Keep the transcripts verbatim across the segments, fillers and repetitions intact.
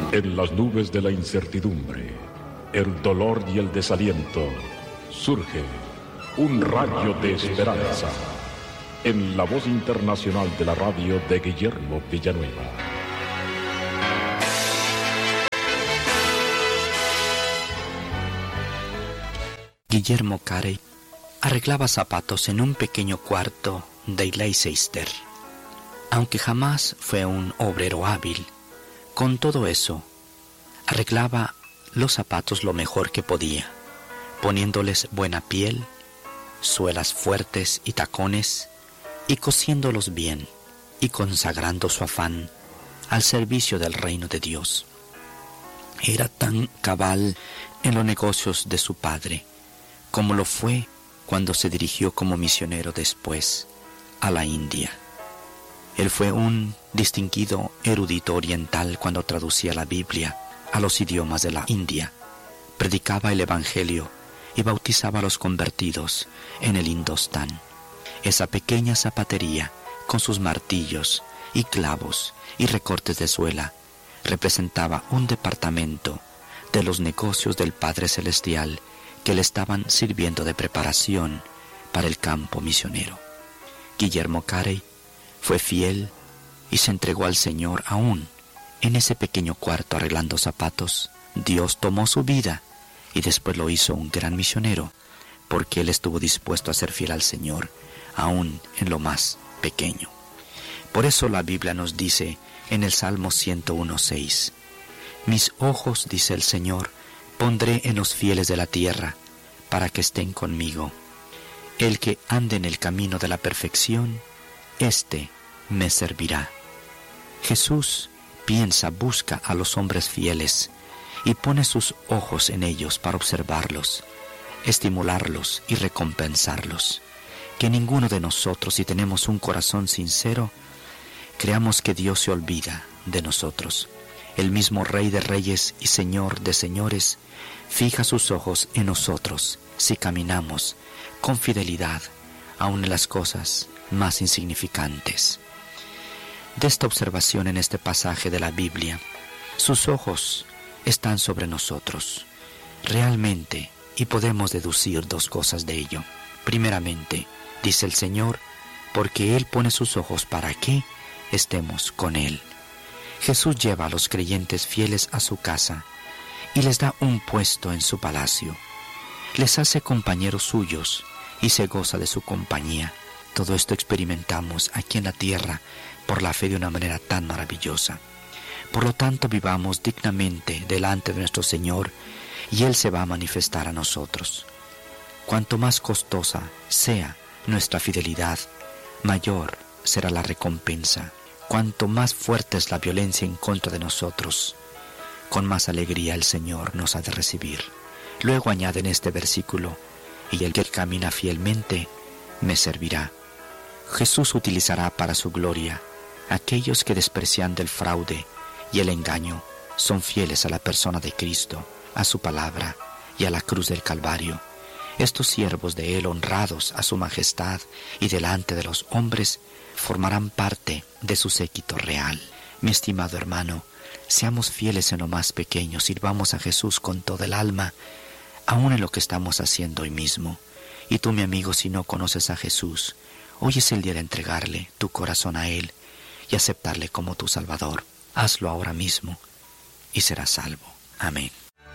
En las nubes de la incertidumbre, el dolor y el desaliento, surge un rayo de esperanza en la voz internacional de la radio de Guillermo Villanueva. Guillermo Carey arreglaba zapatos en un pequeño cuarto de Leicester. Aunque jamás fue un obrero hábil, con todo eso, arreglaba los zapatos lo mejor que podía, poniéndoles buena piel, suelas fuertes y tacones, y cosiéndolos bien, y consagrando su afán al servicio del reino de Dios. Era tan cabal en los negocios de su padre, como lo fue cuando se dirigió como misionero después a la India. Él fue un distinguido erudito oriental cuando traducía la Biblia a los idiomas de la India, predicaba el Evangelio y bautizaba a los convertidos en el Indostán. Esa pequeña zapatería, con sus martillos y clavos y recortes de suela, representaba un departamento de los negocios del Padre Celestial que le estaban sirviendo de preparación para el campo misionero. Guillermo Carey fue fiel y se entregó al Señor aún en ese pequeño cuarto arreglando zapatos. Dios tomó su vida y después lo hizo un gran misionero, porque él estuvo dispuesto a ser fiel al Señor aún en lo más pequeño. Por eso la Biblia nos dice en el Salmo ciento uno, seis: mis ojos, dice el Señor, pondré en los fieles de la tierra, para que estén conmigo. El que ande en el camino de la perfección, éste me servirá. Jesús piensa, busca a los hombres fieles y pone sus ojos en ellos para observarlos, estimularlos y recompensarlos. Que ninguno de nosotros, si tenemos un corazón sincero, creamos que Dios se olvida de nosotros. El mismo Rey de Reyes y Señor de Señores fija sus ojos en nosotros si caminamos con fidelidad aun en las cosas más insignificantes. De esta observación en este pasaje de la Biblia, sus ojos están sobre nosotros, realmente, y podemos deducir dos cosas de ello. Primeramente, dice el Señor, porque Él pone sus ojos para que estemos con Él. Jesús lleva a los creyentes fieles a su casa y les da un puesto en su palacio. Les hace compañeros suyos y se goza de su compañía. Todo esto experimentamos aquí en la tierra por la fe de una manera tan maravillosa. Por lo tanto, vivamos dignamente delante de nuestro Señor y Él se va a manifestar a nosotros. Cuanto más costosa sea nuestra fidelidad, mayor será la recompensa. Cuanto más fuerte es la violencia en contra de nosotros, con más alegría el Señor nos ha de recibir. Luego añade en este versículo: y el que camina fielmente me servirá. Jesús utilizará para su gloria a aquellos que, despreciando el fraude y el engaño, son fieles a la persona de Cristo, a su palabra y a la cruz del Calvario. Estos siervos de Él, honrados a su majestad y delante de los hombres, formarán parte de su séquito real. Mi estimado hermano, seamos fieles en lo más pequeño, sirvamos a Jesús con todo el alma, aún en lo que estamos haciendo hoy mismo. Y tú, mi amigo, si no conoces a Jesús, hoy es el día de entregarle tu corazón a Él y aceptarle como tu Salvador. Hazlo ahora mismo y serás salvo. Amén.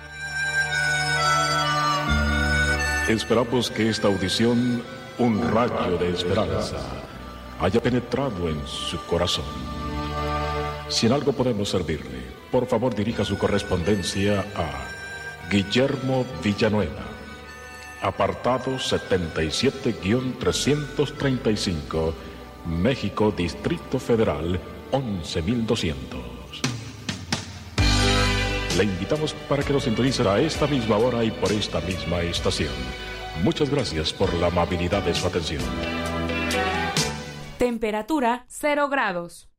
Esperamos que esta audición, un rayo de esperanza, haya penetrado en su corazón. Si en algo podemos servirle, por favor dirija su correspondencia a Guillermo Villanueva, apartado setenta y siete trescientos treinta y cinco, México, Distrito Federal, once mil doscientos. Le invitamos para que nos sintonice a esta misma hora y por esta misma estación. Muchas gracias por la amabilidad de su atención. Temperatura cero grados.